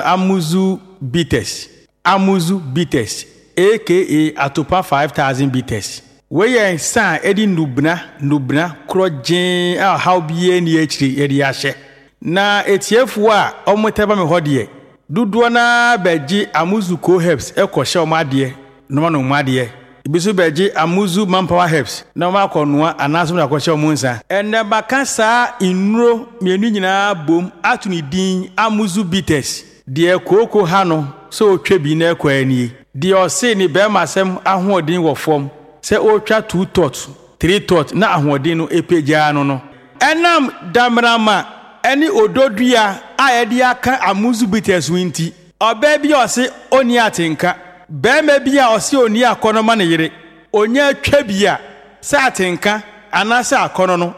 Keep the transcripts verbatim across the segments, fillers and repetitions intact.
Amuzu Bitters. Amuzu Bitters, aka Atopa five thousand Bitters. Weye san edi nubna nubna krojen a how bie ni achiri edi ahye. Na etiefu a omoteba me hodie. Duduo na beji Amuzu Co Herbs ekwohye omade no no omade. Ibisu beji Amuzu Manpower Herbs na ma konoa anaso na kwahye omunsa. Enne baka sa inuro mienu nyina bom atuni din Amuzu Bitters. Die koko ha no so otwa bi na ekwani. Die ose ni be masem ahoodin wo fom. Se otwa two tot, three tot na ahoodin no epeja no no. Enam damrama eni ododua a yedi aka Amuzu Bitters winti. Oba bi ose oni atenka. Be me bi a ose oni akonoma ne yire. Onye atwa bi a sa atenka anasa akono no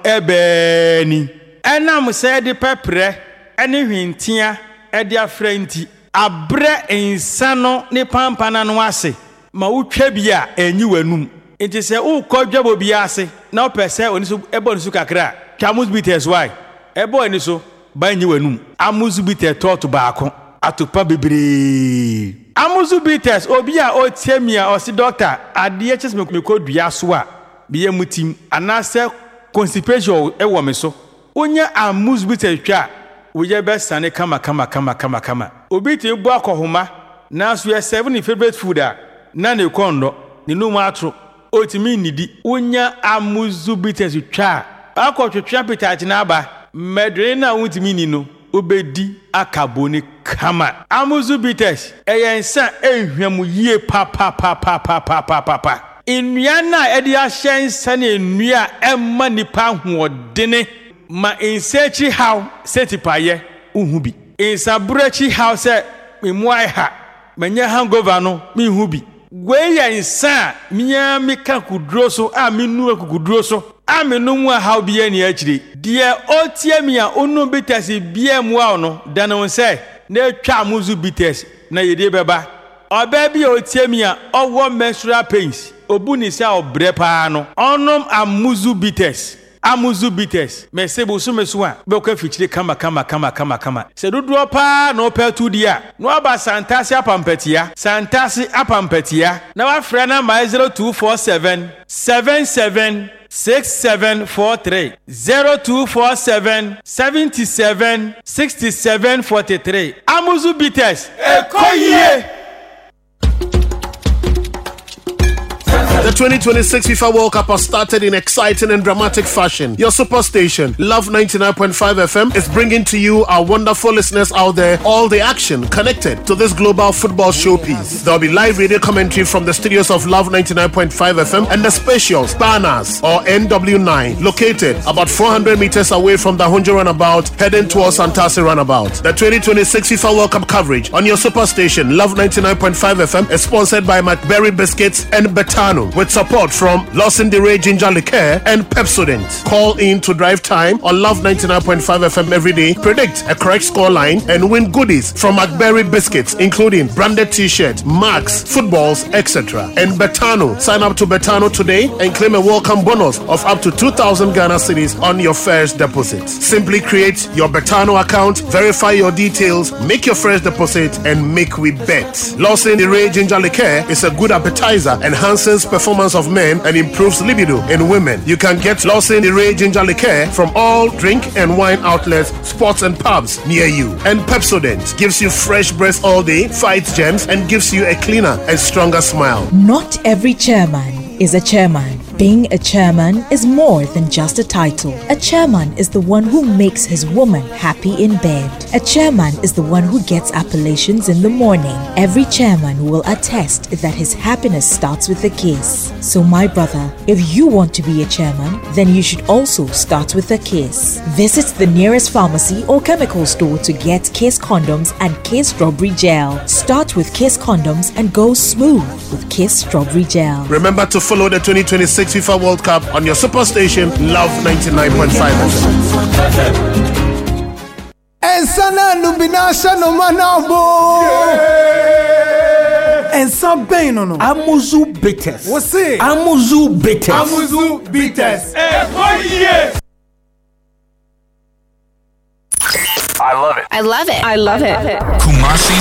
ebe ni. Enam se de pepre eni hwintia edi afrenti abre insano ne pampana no ase ma wutwa bi a enyi wanum enti se ukodwabo bi ase na opese oni so ebo ni so kakra Amuzu Bitters why ebo ni so ba enyi wanum Amuzu Bitters tot baako atopa bebre Amuzu Bitters obi a otiamia osi doctor ade ches me kodua so a biye mutim anase constipation e wo me so onya Amuzu Bitters twa Uye besane kama kama kama kama kama. Obi ti bu akohoma na so ye seven favorite food a na ne kondo ne no mu atro otimi nidi unya Amuzu Bitters twa akotwetwa pitach na aba medre na utimi ni no obedi akaboni kama Amuzu Bitters eyensa ehwam yie pa pa pa pa pa pa pa pa pa enua na edi ahyensa na enua emma nipa hoodene ma insechi how setipaye uhubi insabrechi how se memuai ha manya hangover no mi hubi gweya insa miya mika kudro so a minu akudro so a menu mu how biye ni achire de otie mi a onu Bitters biye mu a no dana se na twa Amuzu Bitters na yede beba oba bi otie mi a owo menstrual pains obuni se obre pa no onom Amuzu Bitters Amuzu Bitters me sebo so meso a be ko fichire kama kama kama kama kama se dodo pa no pa tu dia no aba santasi apampatia santasi apampatia na wa frɛ na my zero two four seven seven seven six seven four three zero two four seven seven seven six seven four three Amuzu Bitters ekoye. The twenty twenty-six FIFA World Cup has started in exciting and dramatic fashion. Your super station, Love ninety-nine point five F M, is bringing to you, our wonderful listeners out there, all the action connected to this global football showpiece. There will be live radio commentary from the studios of Love ninety-nine point five F M and the spacious Banners, or N W nine, located about four hundred meters away from the Hunjo Runabout, heading towards Santasi Runabout. The twenty twenty-six FIFA World Cup coverage on your super station, Love ninety-nine point five F M, is sponsored by McBerry Biscuits and Betano, with support from Lawson DeRay Ginger Liqueur and Pepsodent. Call in to drive time on Love ninety-nine point five F M every day, predict a correct score line, and win goodies from McBerry Biscuits, including branded t-shirts, mugs, footballs, et cetera. And Betano. Sign up to Betano today and claim a welcome bonus of up to two thousand Ghana cedis on your first deposit. Simply create your Betano account, verify your details, make your first deposit, and make we bet. Lawson DeRay Ginger Liqueur is a good appetizer, enhances performance of men and improves libido in women. You can get Lawson DeRay Ginger Liqueur from all drink and wine outlets, sports and pubs near you. And Pepsodent gives you fresh breath all day, fights germs, and gives you a cleaner and stronger smile. Not every chairman is a chairman. Being a chairman is more than just a title. A chairman is the one who makes his woman happy in bed. A chairman is the one who gets appellations in the morning. Every chairman will attest that his happiness starts with a kiss. So my brother, if you want to be a chairman, then you should also start with a kiss. Visit the nearest pharmacy or chemical store to get Kiss condoms and Kiss strawberry gel. Start with Kiss condoms and go smooth with Kiss strawberry gel. Remember to follow the twenty twenty-six FIFA World Cup on your super station, Love ninety-nine point five F M. And sana nubinasha no manabo. And some pain no no. Amuzu Bitters. What's it? Amuzu Bitters. Amuzu Bitters. I love it. I love it. I love it. I love it. Kumasi